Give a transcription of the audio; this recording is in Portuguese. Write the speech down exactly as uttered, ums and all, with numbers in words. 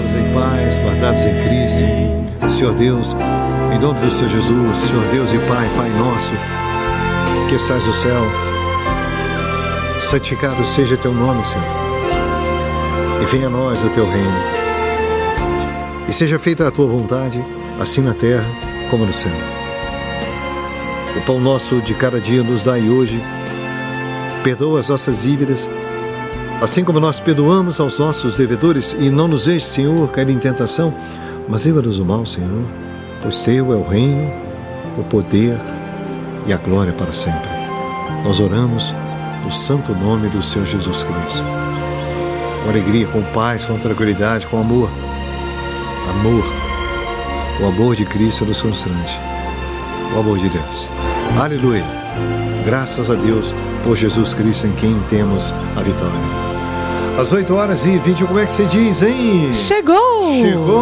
abençoados em paz, guardados em Cristo. Senhor Deus, em nome do Senhor Jesus, Senhor Deus e Pai, Pai nosso, que estás no céu, santificado seja teu nome, Senhor, e venha a nós o teu reino, e seja feita a tua vontade, assim na terra como no céu. O pão nosso de cada dia nos dai hoje, perdoa as nossas dívidas, assim como nós perdoamos aos nossos devedores, e não nos deixes, Senhor, cair em tentação, mas livra-nos do mal, Senhor, pois teu é o reino, o poder e a glória para sempre. Nós oramos no santo nome do Senhor Jesus Cristo. Com alegria, com paz, com tranquilidade, com amor. Amor. O amor de Cristo nos constrange. O amor de Deus. Aleluia. Graças a Deus por Jesus Cristo, em quem temos a vitória. Às oito horas e vinte, como é que você diz, hein? Chegou! Chegou!